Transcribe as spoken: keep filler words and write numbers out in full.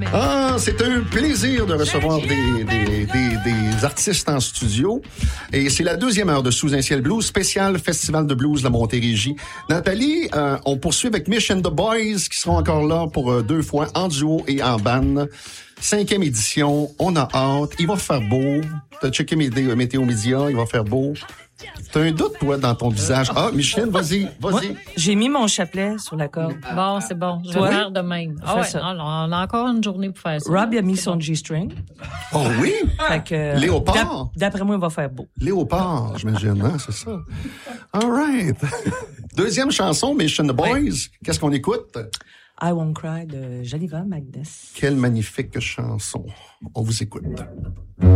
Ah, c'est un plaisir de recevoir des, des, des, des artistes en studio. Et c'est la deuxième heure de Sous un ciel blues, spécial Festival de blues de la Montérégie. Nathalie, euh, on poursuit avec Mission the Boys, qui seront encore là pour euh, deux fois, en duo et en band. Cinquième édition, on a hâte. Il va faire beau. T'as checké mes dé- Météo Média, il va faire beau. T'as un doute, toi, dans ton visage. Ah, Micheline, vas-y, vas-y. Moi, j'ai mis mon chapelet sur la corde. Bon, c'est bon. Je vais Toi? faire de même. Ah Fais ouais, ça. non, on a encore une journée pour faire ça. Rob a mis C'est son bon. G-string. Oh oui? Fait que, Léopard? d'ap- D'après moi, il va faire beau. Léopard, j'imagine, hein, c'est ça. All right. Deuxième chanson, Mission the Boys. Qu'est-ce qu'on écoute? I Won't Cry de Jaliva Magdes. Quelle magnifique chanson. On vous écoute.